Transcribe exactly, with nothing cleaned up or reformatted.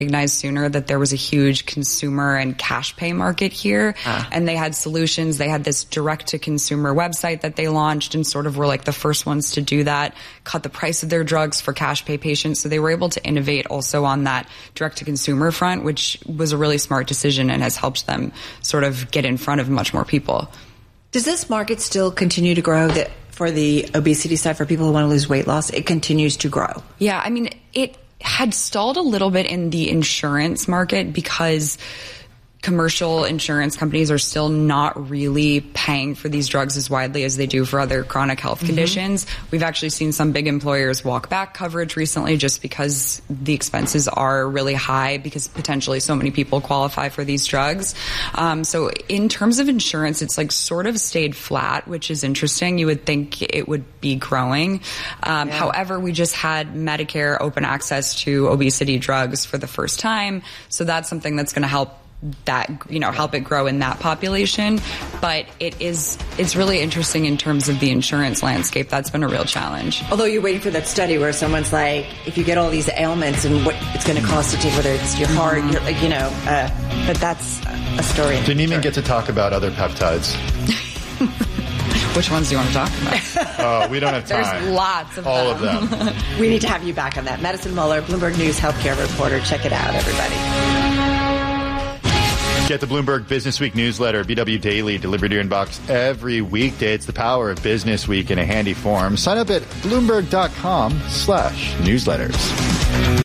recognized sooner that there was a huge consumer and cash pay market here. Ah. And they had solutions. They had this direct to consumer website that they launched and sort of were like the first ones to do that, cut the price of their drugs for cash pay patients. So they were able to innovate also on that direct to consumer front, which was a really smart decision and has helped them sort of get in front of much more people. Does this market still continue to grow that for the obesity side, for people who want to lose weight loss? It continues to grow. Yeah, I mean, it had stalled a little bit in the insurance market because commercial insurance companies are still not really paying for these drugs as widely as they do for other chronic health mm-hmm. conditions. We've actually seen some big employers walk back coverage recently just because the expenses are really high because potentially so many people qualify for these drugs. Um, so in terms of insurance, it's like sort of stayed flat, which is interesting. You would think it would be growing. Um, yeah. However, we just had Medicare open access to obesity drugs for the first time. So that's something that's going to help that, you know, help it grow in that population. But it is, it's really interesting in terms of the insurance landscape. That's been a real challenge. Although you're waiting for that study where someone's like, if you get all these ailments and what it's going to cost to take, whether it's your heart, mm-hmm. your, like, you know, uh, but that's a story. Didn't even get to talk about other peptides. Which ones do you want to talk about? Oh, we don't have time. There's lots of all them. of them. We need to have you back on that. Madison Muller, Bloomberg News healthcare reporter. Check it out, everybody. Get the Bloomberg Business Week newsletter, B W Daily, delivered to your inbox every weekday. It's the power of Business Week in a handy form. Sign up at Bloomberg.com slash newsletters.